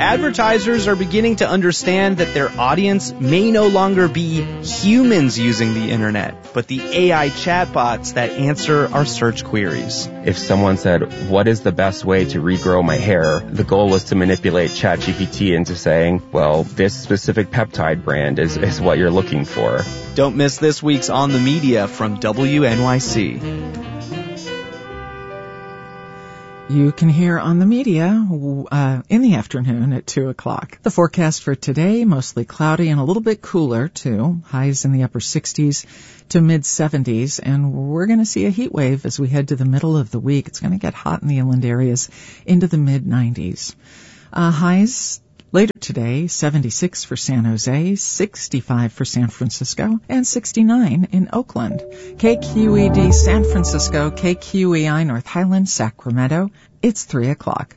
Advertisers are beginning to understand that their audience may no longer be humans using the internet, but the AI chatbots that answer our search queries. If someone said, what is the best way to regrow my hair? The goal was to manipulate ChatGPT into saying, well, this specific peptide brand is what you're looking for. Don't miss this week's On the Media from WNYC. You can hear On the Media in the afternoon at 2 o'clock. The forecast for today, mostly cloudy and a little bit cooler, too. Highs in the upper 60s to mid-70s. And we're going to see a heat wave as we head to the middle of the week. It's going to get hot in the inland areas into the mid-90s. Highs later today, 76 for San Jose, 65 for San Francisco, and 69 in Oakland. KQED San Francisco, KQEI North Highland, Sacramento. It's 3 o'clock.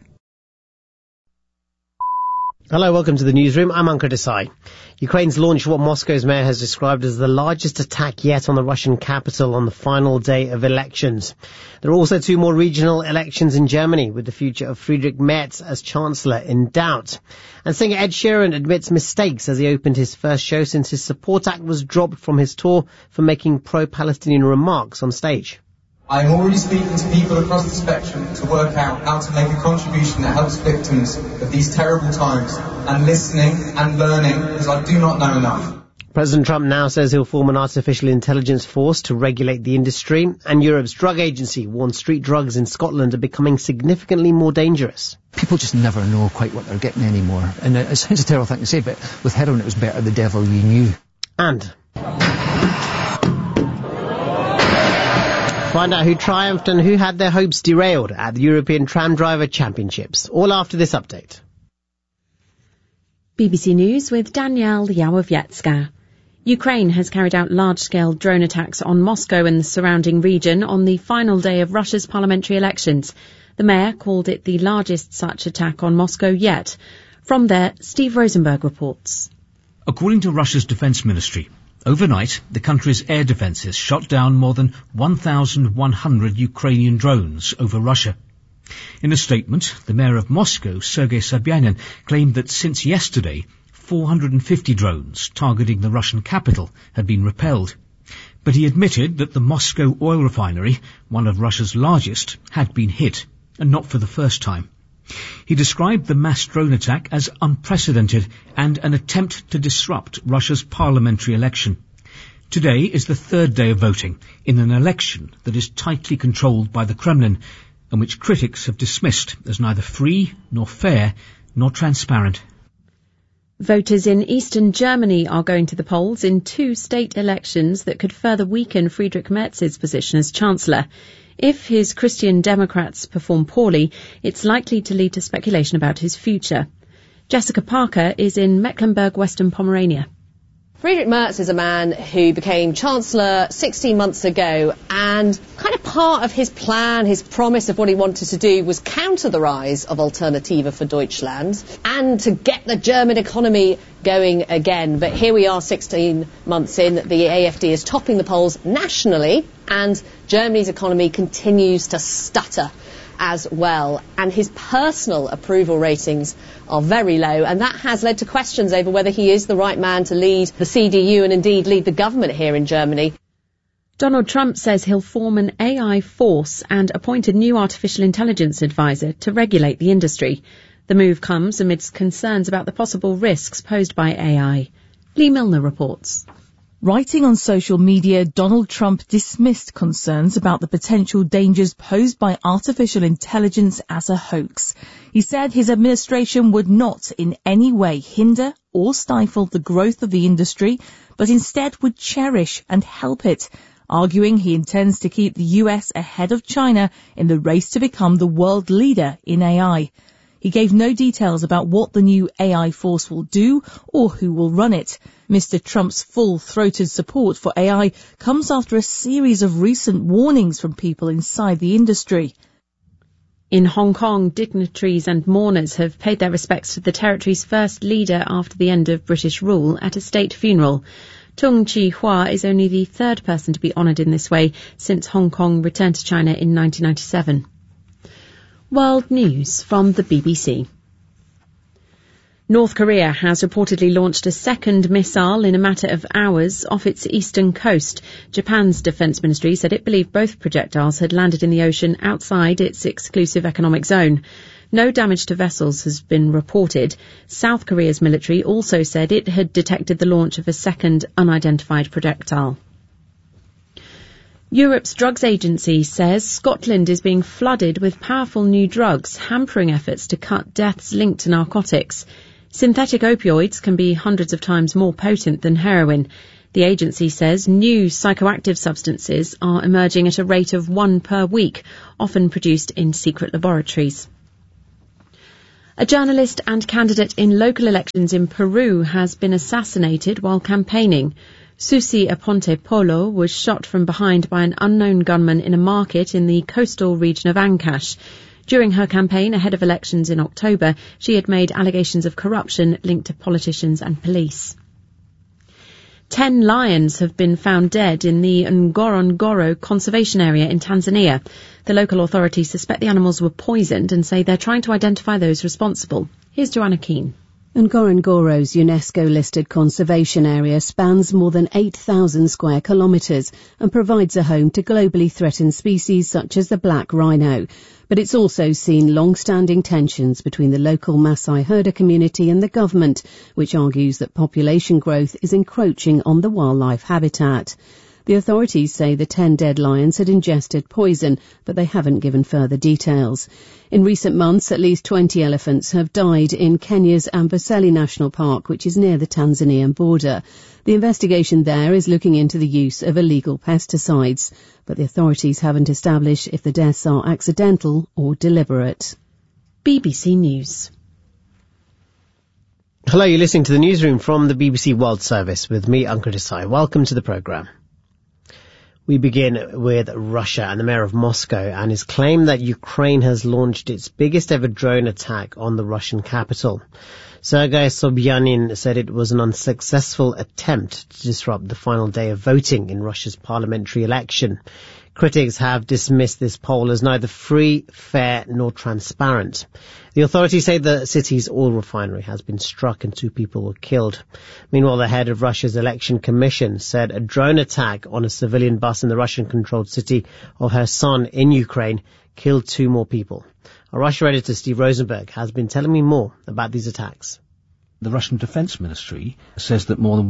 Hello, welcome to the newsroom. I'm Ankur Desai. Ukraine's launched what Moscow's mayor has described as the largest attack yet on the Russian capital on the final day of elections. There are also 2 more regional elections in Germany, with the future of Friedrich Merz as chancellor in doubt. And singer Ed Sheeran admits mistakes as he opened his first show since his support act was dropped from his tour for making pro-Palestinian remarks on stage. I'm already speaking to people across the spectrum to work out how to make a contribution that helps victims of these terrible times, and listening and learning, because I do not know enough. President Trump now says he'll form an artificial intelligence force to regulate the industry, and Europe's drug agency warns street drugs in Scotland are becoming significantly more dangerous. People just never know quite what they're getting anymore. And it sounds a terrible thing to say, but with heroin it was better the devil you knew. And find out who triumphed and who had their hopes derailed at the European Tram Driver Championships. All after this update. BBC News with Danielle Yawowiecka. Ukraine has carried out large-scale drone attacks on Moscow and the surrounding region on the final day of Russia's parliamentary elections. The mayor called it the largest such attack on Moscow yet. From there, Steve Rosenberg reports. According to Russia's defence ministry, overnight, the country's air defences shot down more than 1,100 Ukrainian drones over Russia. In a statement, the mayor of Moscow, Sergei Sobyanin, claimed that since yesterday, 450 drones targeting the Russian capital had been repelled. But he admitted that the Moscow oil refinery, one of Russia's largest, had been hit, and not for the first time. He described the mass drone attack as unprecedented and an attempt to disrupt Russia's parliamentary election. Today is the 3rd day of voting in an election that is tightly controlled by the Kremlin, and which critics have dismissed as neither free, nor fair, nor transparent. Voters in eastern Germany are going to the polls in 2 state elections that could further weaken Friedrich Merz's position as Chancellor. If his Christian Democrats perform poorly, it's likely to lead to speculation about his future. Jessica Parker is in Mecklenburg-Western Pomerania. Friedrich Merz is a man who became Chancellor 16 months ago, and kind of part of his plan, his promise of what he wanted to do was counter the rise of Alternative für Deutschland and to get the German economy going again. But here we are 16 months in, the AfD is topping the polls nationally, and Germany's economy continues to stutter as well, and his personal approval ratings are very low, and that has led to questions over whether he is the right man to lead the CDU and indeed lead the government here in Germany. Donald Trump says he'll form an AI force and appoint a new artificial intelligence advisor to regulate the industry. The move comes amidst concerns about the possible risks posed by AI. Lee Milner reports. Writing on social media, Donald Trump dismissed concerns about the potential dangers posed by artificial intelligence as a hoax. He said his administration would not in any way hinder or stifle the growth of the industry, but instead would cherish and help it, arguing he intends to keep the US ahead of China in the race to become the world leader in AI. He gave no details about what the new AI force will do or who will run it. Mr. Trump's full-throated support for AI comes after a series of recent warnings from people inside the industry. In Hong Kong, dignitaries and mourners have paid their respects to the territory's first leader after the end of British rule at a state funeral. Tung Chee-hwa is only the 3rd person to be honoured in this way since Hong Kong returned to China in 1997. World News from the BBC. North Korea has reportedly launched a second missile in a matter of hours off its eastern coast. Japan's defence ministry said it believed both projectiles had landed in the ocean outside its exclusive economic zone. No damage to vessels has been reported. South Korea's military also said it had detected the launch of a second unidentified projectile. Europe's drugs agency says Scotland is being flooded with powerful new drugs, hampering efforts to cut deaths linked to narcotics. Synthetic opioids can be hundreds of times more potent than heroin. The agency says new psychoactive substances are emerging at a rate of 1 per week, often produced in secret laboratories. A journalist and candidate in local elections in Peru has been assassinated while campaigning. Susi Aponte Polo was shot from behind by an unknown gunman in a market in the coastal region of Ancash. During her campaign ahead of elections in October, she had made allegations of corruption linked to politicians and police. 10 lions have been found dead in the Ngorongoro conservation area in Tanzania. The local authorities suspect the animals were poisoned and say they're trying to identify those responsible. Here's Joanna Keane. Ngorongoro's UNESCO-listed conservation area spans more than 8,000 square kilometres and provides a home to globally threatened species such as the black rhino. But it's also seen long-standing tensions between the local Maasai herder community and the government, which argues that population growth is encroaching on the wildlife habitat. The authorities say the 10 dead lions had ingested poison, but they haven't given further details. In recent months, at least 20 elephants have died in Kenya's Amboseli National Park, which is near the Tanzanian border. The investigation there is looking into the use of illegal pesticides, but the authorities haven't established if the deaths are accidental or deliberate. BBC News. Hello, you're listening to the newsroom from the BBC World Service with me, Ankur Desai. Welcome to the programme. We begin with Russia and the mayor of Moscow and his claim that Ukraine has launched its biggest ever drone attack on the Russian capital. Sergei Sobyanin said it was an unsuccessful attempt to disrupt the final day of voting in Russia's parliamentary election. Critics have dismissed this poll as neither free, fair nor transparent. The authorities say the city's oil refinery has been struck and 2 people were killed. Meanwhile, the head of Russia's election commission said a drone attack on a civilian bus in the Russian-controlled city of Kherson in Ukraine killed 2 more people. Our Russia editor Steve Rosenberg has been telling me more about these attacks. The Russian Defense Ministry says that more than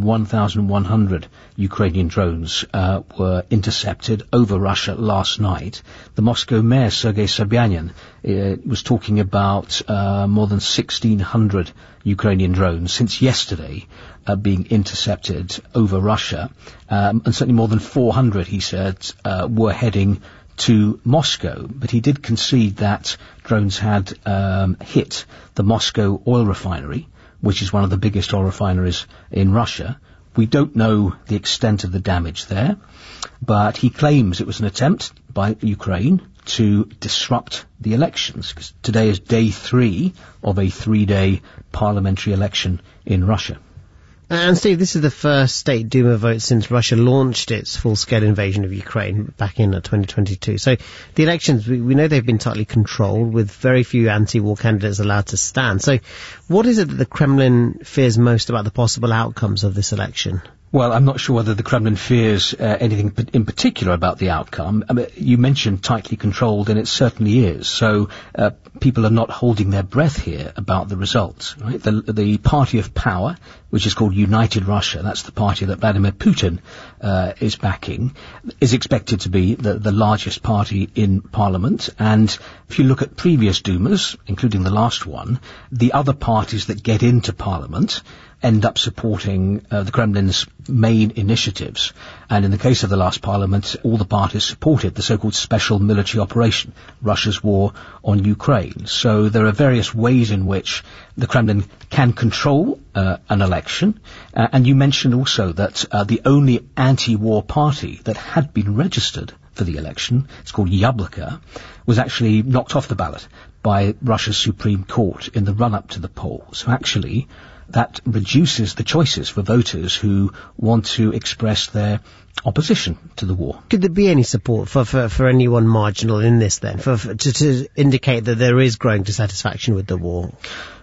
1,100 Ukrainian drones were intercepted over Russia last night. The Moscow mayor, Sergei Sobyanin, was talking about more than 1,600 Ukrainian drones since yesterday being intercepted over Russia. And certainly more than 400, he said, were heading to Moscow, but he did concede that drones had hit the Moscow oil refinery, which is one of the biggest oil refineries in Russia. We don't know the extent of the damage there, but he claims it was an attempt by Ukraine to disrupt the elections, because today is day 3 of a 3-day parliamentary election in Russia. And Steve, this is the first State Duma vote since Russia launched its full-scale invasion of Ukraine back in 2022. So the elections, we know they've been tightly controlled with very few anti-war candidates allowed to stand. So what is it that the Kremlin fears most about the possible outcomes of this election? Well, I'm not sure whether the Kremlin fears anything in particular about the outcome. I mean, you mentioned tightly controlled, and it certainly is. So people are not holding their breath here about the results. Right? The party of power, which is called United Russia, that's the party that Vladimir Putin is backing, is expected to be the largest party in parliament. And if you look at previous Dumas, including the last one, the other parties that get into parliament end up supporting the Kremlin's main initiatives. And in the case of the last parliament, all the parties supported the so-called special military operation, Russia's war on Ukraine. So there are various ways in which the Kremlin can control an election. And you mentioned also that the only anti-war party that had been registered for the election, it's called Yabloko, was actually knocked off the ballot by Russia's Supreme Court in the run-up to the poll. So actually, that reduces the choices for voters who want to express their opposition to the war. Could there be any support for anyone marginal in this then, to indicate that there is growing dissatisfaction with the war?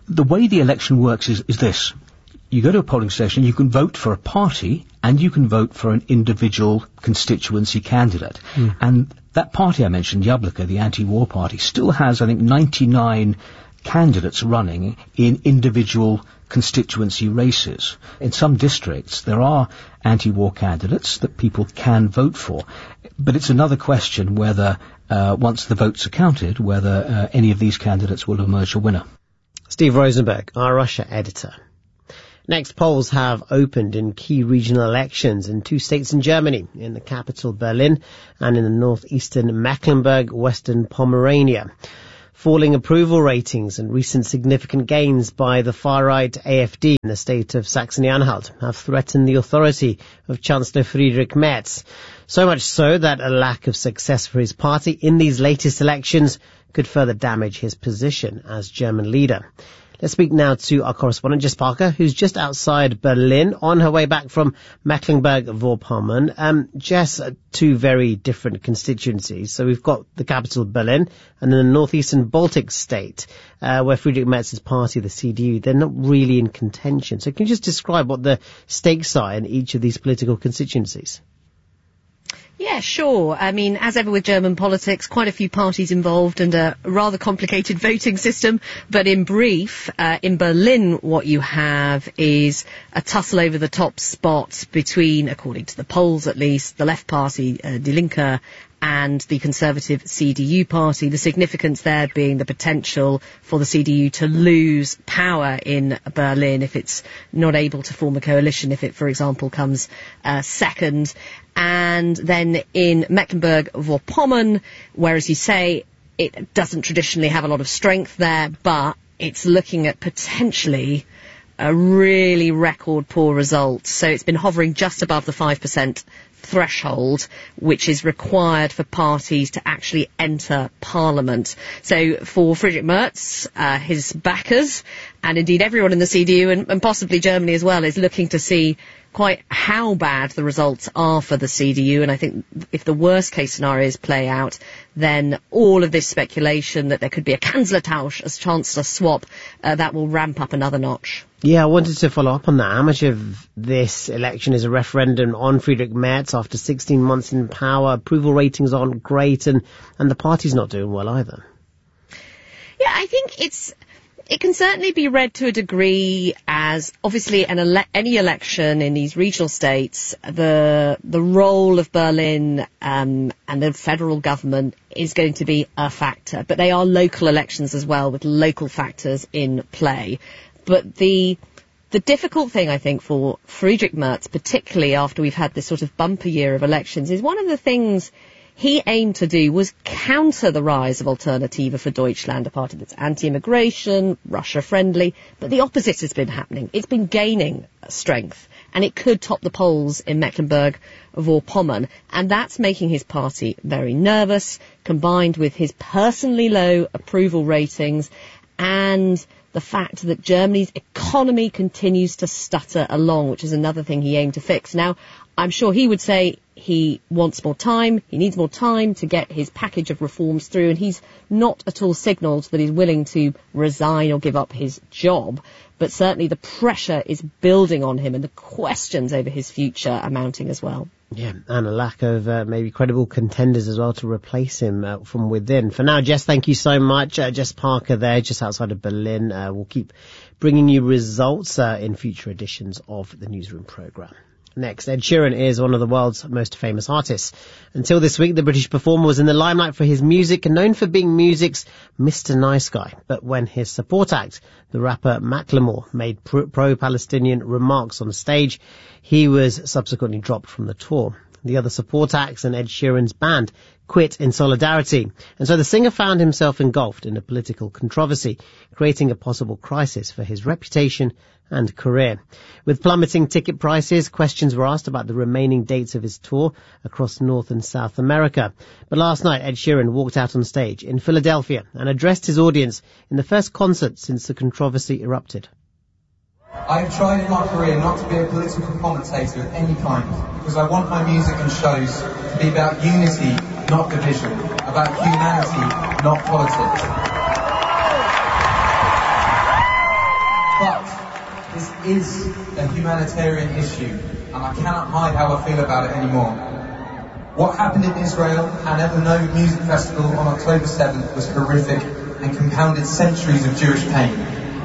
The way the election works is this. You go to a polling station, you can vote for a party, and you can vote for an individual constituency candidate. And that party I mentioned, Jabloko, the anti-war party, still has, I think, 99 candidates running in individual constituency races. In some districts, there are anti-war candidates that people can vote for. But it's another question whether, once the votes are counted, whether any of these candidates will emerge a winner. Steve Rosenberg, our Russia editor. Next, polls have opened in key regional elections in 2 states in Germany, in the capital Berlin and in the northeastern Mecklenburg, western Pomerania. Falling approval ratings and recent significant gains by the far-right AfD in the state of Saxony-Anhalt have threatened the authority of Chancellor Friedrich Merz. So much so that a lack of success for his party in these latest elections could further damage his position as German leader. Let's speak now to our correspondent, Jess Parker, who's just outside Berlin on her way back from Mecklenburg-Vorpommern. Jess, 2 very different constituencies. So we've got the capital, Berlin, and then the northeastern Baltic state, where Friedrich Merz's party, the CDU, they're not really in contention. So can you just describe what the stakes are in each of these political constituencies? Yeah, sure. I mean, as ever with German politics, quite a few parties involved and a rather complicated voting system. But in brief, in Berlin, what you have is a tussle over the top spot between, according to the polls at least, the left party, Die Linke, and the conservative CDU party. The significance there being the potential for the CDU to lose power in Berlin if it's not able to form a coalition, if it, for example, comes second. And then in Mecklenburg-Vorpommern, where, as you say, it doesn't traditionally have a lot of strength there, but it's looking at potentially a really record poor result. So it's been hovering just above the 5% threshold, which is required for parties to actually enter Parliament. So for Friedrich Merz, his backers, and indeed everyone in the CDU and possibly Germany as well, is looking to see quite how bad the results are for the CDU. And I think if the worst case scenarios play out, then all of this speculation that there could be a Kanzlertausch, as Chancellor swap, that will ramp up another notch. Yeah, I wanted to follow up on that. How much of this election is a referendum on Friedrich Merz after 16 months in power? Approval ratings aren't great, and the party's not doing well either. Yeah, I think it can certainly be read to a degree as, obviously, any election in these regional states, the role of Berlin and the federal government is going to be a factor. But they are local elections as well, with local factors in play. But the difficult thing, I think, for Friedrich Merz, particularly after we've had this sort of bumper year of elections, is one of the things he aimed to do was counter the rise of Alternative für Deutschland, a party that's anti-immigration, Russia-friendly, but the opposite has been happening. It's been gaining strength, and it could top the polls in Mecklenburg-Vorpommern, and that's making his party very nervous, combined with his personally low approval ratings and the fact that Germany's economy continues to stutter along, which is another thing he aimed to fix. Now, I'm sure he would say he wants more time, he needs more time to get his package of reforms through, and he's not at all signalled that he's willing to resign or give up his job. But certainly the pressure is building on him, and the questions over his future are mounting as well. Yeah, and a lack of maybe credible contenders as well to replace him from within. For now, Jess, thank you so much. Jess Parker there, just outside of Berlin. We'll keep bringing you results in future editions of the Newsroom programme. Next, Ed Sheeran is one of the world's most famous artists. Until this week, the British performer was in the limelight for his music, known for being music's Mr. Nice Guy. But when his support act, the rapper Macklemore, made pro-Palestinian remarks on stage, he was subsequently dropped from the tour. The other support acts and Ed Sheeran's band quit in solidarity, and so the singer found himself engulfed in a political controversy, creating a possible crisis for his reputation and career. With plummeting ticket prices, questions were asked about the remaining dates of his tour across North and South America. But last night, Ed Sheeran walked out on stage in Philadelphia and addressed his audience in the first concert since the controversy erupted. I've tried in my career not to be a political commentator of any kind, because I want my music and shows to be about unity, not division, about humanity, not politics. is a humanitarian issue, and I cannot hide how I feel about it anymore. What happened in Israel and at the Nova Music Festival on October 7th was horrific and compounded centuries of Jewish pain.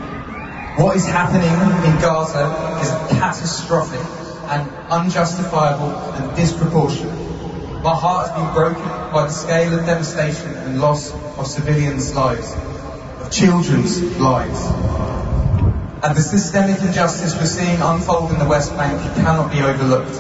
What is happening in Gaza is catastrophic and unjustifiable and disproportionate. My heart has been broken by the scale of devastation and loss of civilians' lives, of children's lives. And the systemic injustice we're seeing unfold in the West Bank cannot be overlooked.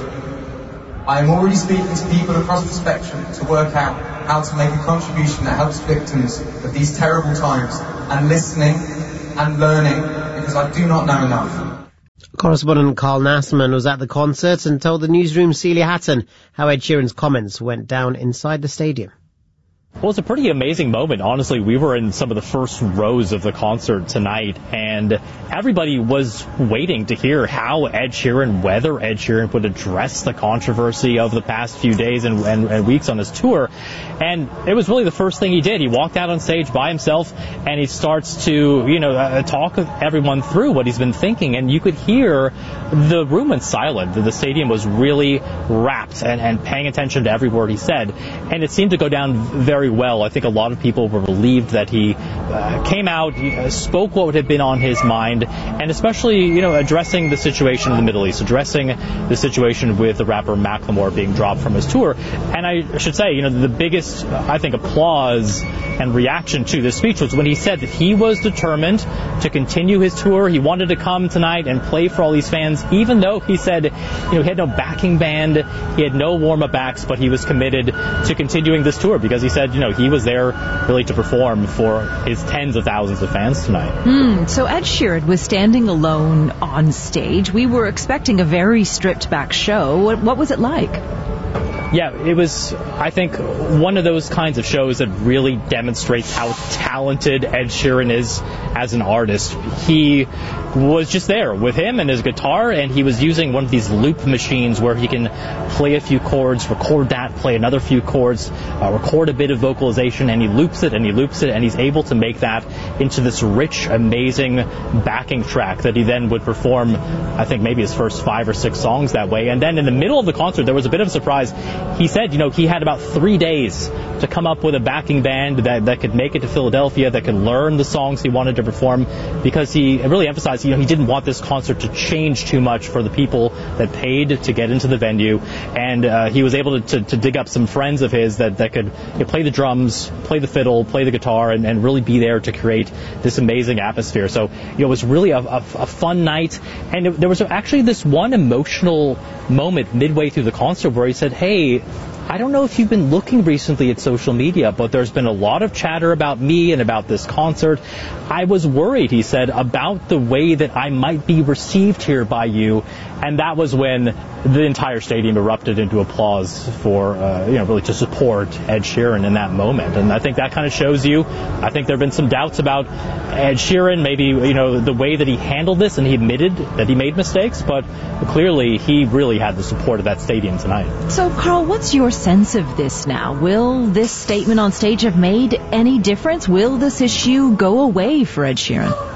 I am already speaking to people across the spectrum to work out how to make a contribution that helps victims of these terrible times, and listening and learning, because I do not know enough. Correspondent Carl Nassman was at the concert and told the newsroom's Celia Hatton how Ed Sheeran's comments went down inside the stadium. Well, it's a pretty amazing moment. Honestly, we were in some of the first rows of the concert tonight, and everybody was waiting to hear how whether Ed Sheeran would address the controversy of the past few days and weeks on his tour. And it was really the first thing he did. He walked out on stage by himself, and he starts to, talk everyone through what he's been thinking. And you could hear the room went silent. The stadium was really rapt and paying attention to every word he said. And it seemed to go down very well. I think a lot of people were relieved that he came out, spoke what had been on his mind, and especially, addressing the situation in the Middle East, addressing the situation with the rapper Macklemore being dropped from his tour. And I should say, the biggest, I think, applause and reaction to this speech was when he said that he was determined to continue his tour. He wanted to come tonight and play for all these fans, even though he said, he had no backing band, he had no warm-up acts, but he was committed to continuing this tour because he said, he was there really to perform for his tens of thousands of fans tonight. So Ed Sheeran was standing alone on stage. We were expecting a very stripped-back show. What was it like? Yeah, it was, I think, one of those kinds of shows that really demonstrates how talented Ed Sheeran is as an artist. He was just there with him and his guitar, and he was using one of these loop machines where he can play a few chords, record that, play another few chords, record a bit of vocalization, and he loops it, and he's able to make that into this rich, amazing backing track that he then would perform, I think, maybe his first 5 or 6 songs that way. And then in the middle of the concert, there was a bit of a surprise. He said, he had about 3 days to come up with a backing band that could make it to Philadelphia, that could learn the songs he wanted to perform, because he really emphasized, he didn't want this concert to change too much for the people that paid to get into the venue. And he was able to dig up some friends of his that could play the drums, play the fiddle, play the guitar, and really be there to create this amazing atmosphere. So, it was really a fun night. And there was actually this one emotional moment midway through the concert where he said, hey, I don't know if you've been looking recently at social media, but there's been a lot of chatter about me and about this concert. I was worried, he said, about the way that I might be received here by you. And that was when the entire stadium erupted into applause for, really to support Ed Sheeran in that moment. And I think that kind of shows you, I think there have been some doubts about Ed Sheeran, maybe, the way that he handled this, and he admitted that he made mistakes, but clearly he really had the support of that stadium tonight. So, Carl, what's your sense of this now? Will this statement on stage have made any difference? Will this issue go away for Ed Sheeran?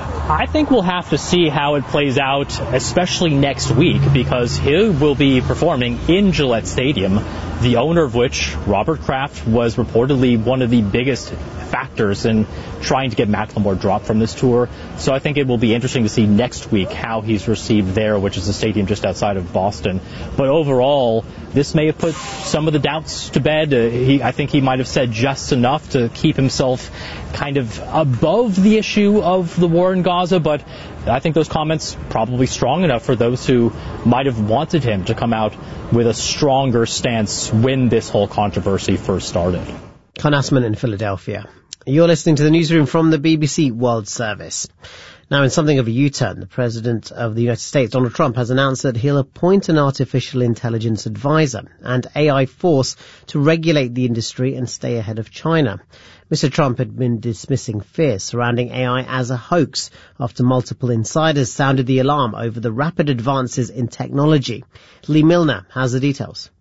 I think we'll have to see how it plays out, especially next week, because he will be performing in Gillette Stadium, the owner of which, Robert Kraft, was reportedly one of the biggest factors in trying to get Macklemore dropped from this tour. So I think it will be interesting to see next week how he's received there, which is a stadium just outside of Boston. But overall, this may have put some of the doubts to bed. I think he might have said just enough to keep himself kind of above the issue of the war in Gaza, but I think those comments probably strong enough for those who might have wanted him to come out with a stronger stance when this whole controversy first started. Carl Nassman in Philadelphia. You're listening to the newsroom from the BBC World Service. Now, in something of a U-turn, the President of the United States, Donald Trump, has announced that he'll appoint an artificial intelligence advisor and AI force to regulate the industry and stay ahead of China. Mr. Trump had been dismissing fears surrounding AI as a hoax after multiple insiders sounded the alarm over the rapid advances in technology. Lee Milner has the details.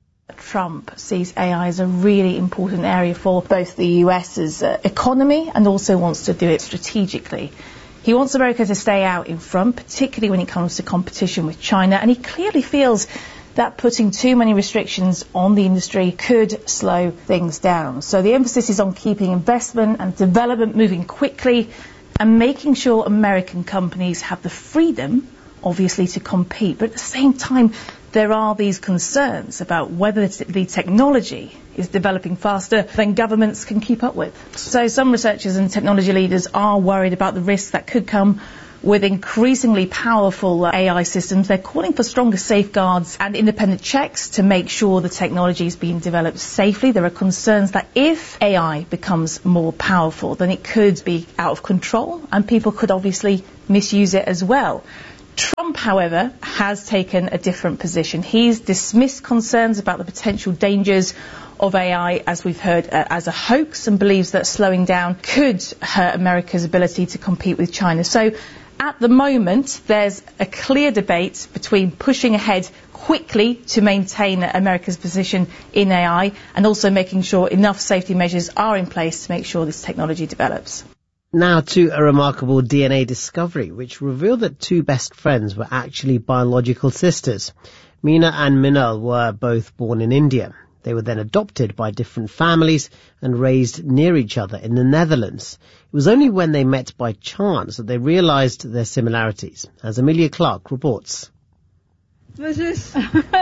Trump sees AI as a really important area for both the US's economy and also wants to do it strategically. He wants America to stay out in front, particularly when it comes to competition with China, and he clearly feels that putting too many restrictions on the industry could slow things down. So the emphasis is on keeping investment and development moving quickly and making sure American companies have the freedom, obviously, to compete. But at the same time, there are these concerns about whether the technology is developing faster than governments can keep up with. So some researchers and technology leaders are worried about the risks that could come with increasingly powerful AI systems. They're calling for stronger safeguards and independent checks to make sure the technology is being developed safely. There are concerns that if AI becomes more powerful, then it could be out of control and people could obviously misuse it as well. Trump, however, has taken a different position. He's dismissed concerns about the potential dangers of AI, as we've heard, as a hoax, and believes that slowing down could hurt America's ability to compete with China. So at the moment, there's a clear debate between pushing ahead quickly to maintain America's position in AI and also making sure enough safety measures are in place to make sure this technology develops. Now to a remarkable DNA discovery, which revealed that two best friends were actually biological sisters. Meena and Minal were both born in India. They were then adopted by different families and raised near each other in the Netherlands. It was only when they met by chance that they realized their similarities, as Amelia Clark reports. My sister.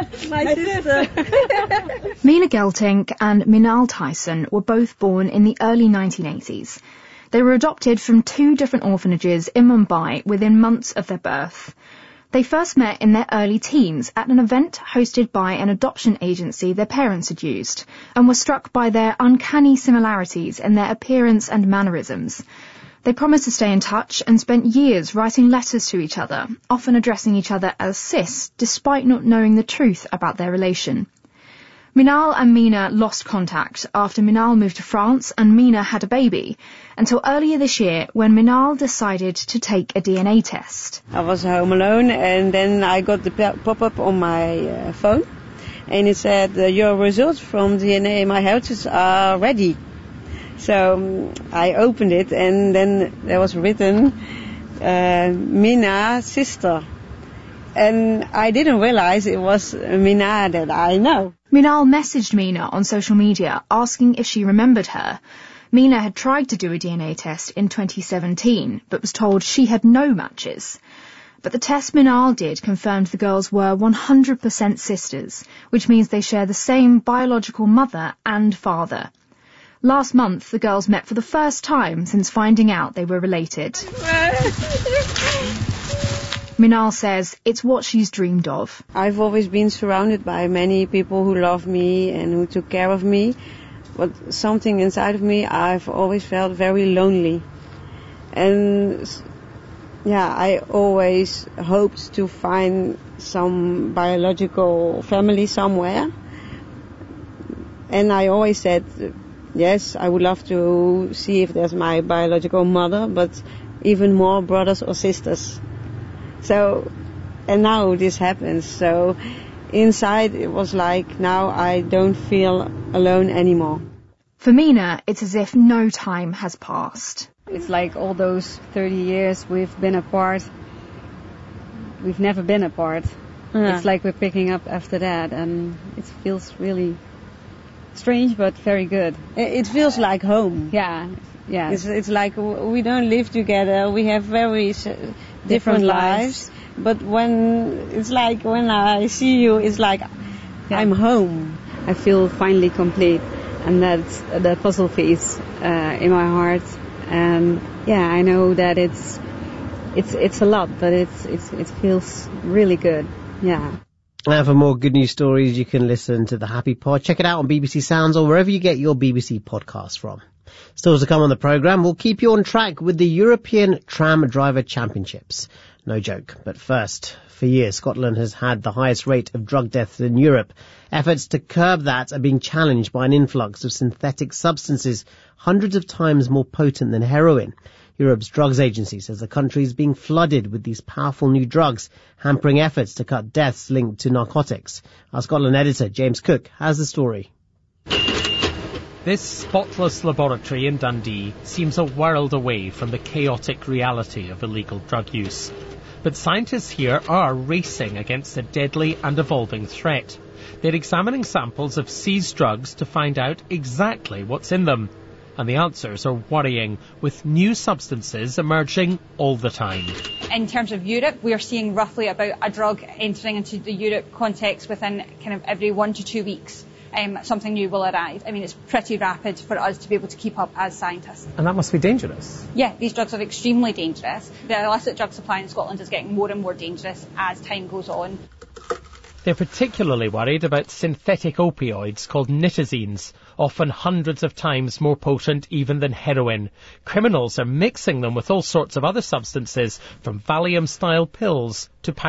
Meena Geltink and Minal Tyson were both born in the early 1980s. They were adopted from two different orphanages in Mumbai within months of their birth. They first met in their early teens at an event hosted by an adoption agency their parents had used, and were struck by their uncanny similarities in their appearance and mannerisms. They promised to stay in touch and spent years writing letters to each other, often addressing each other as sis, despite not knowing the truth about their relation. Minal and Meena lost contact after Minal moved to France and Meena had a baby, until earlier this year when Minal decided to take a DNA test. I was home alone and then I got the pop-up on my phone and it said your results from DNA My Heritage are ready. So I opened it and then there was written Meena sister. And I didn't realize it was Meena that I know. Minal messaged Meena on social media asking if she remembered her. Meena had tried to do a DNA test in 2017, but was told she had no matches. But the test Minal did confirmed the girls were 100% sisters, which means they share the same biological mother and father. Last month, the girls met for the first time since finding out they were related. Minal says it's what she's dreamed of. I've always been surrounded by many people who love me and who took care of me. But something inside of me, I've always felt very lonely. And yeah, I always hoped to find some biological family somewhere. And I always said, yes, I would love to see if there's my biological mother, but even more brothers or sisters. So, and now this happens. So inside it was like, now I don't feel alone anymore. For Meena, it's as if no time has passed. It's like all those 30 years we've been apart, we've never been apart. Yeah. It's like we're picking up after that, and it feels really strange but very good. It feels like home. Yeah. Yeah. It's like we don't live together, we have very different lives. But when it's like when I see you, it's like I'm home. I feel finally complete, and that's the puzzle piece in my heart. And yeah, I know that it's a lot, but it feels really good. Yeah. And for more good news stories, you can listen to the Happy Pod. Check it out on BBC Sounds or wherever you get your BBC podcasts from. Still to come on the programme, we'll keep you on track with the European Tram Driver Championships. No joke. But first, for years, Scotland has had the highest rate of drug deaths in Europe. Efforts to curb that are being challenged by an influx of synthetic substances hundreds of times more potent than heroin. Europe's drugs agency says the country is being flooded with these powerful new drugs, hampering efforts to cut deaths linked to narcotics. Our Scotland editor, James Cook, has the story. This spotless laboratory in Dundee seems a world away from the chaotic reality of illegal drug use. But scientists here are racing against a deadly and evolving threat. They're examining samples of seized drugs to find out exactly what's in them. And the answers are worrying, with new substances emerging all the time. In terms of Europe, we are seeing roughly about a drug entering into the Europe context within kind of every 1 to 2 weeks. Something new will arrive. I mean, it's pretty rapid for us to be able to keep up as scientists. And that must be dangerous. Yeah, these drugs are extremely dangerous. The illicit drug supply in Scotland is getting more and more dangerous as time goes on. They're particularly worried about synthetic opioids called nitazines, often hundreds of times more potent even than heroin. Criminals are mixing them with all sorts of other substances, from Valium-style pills to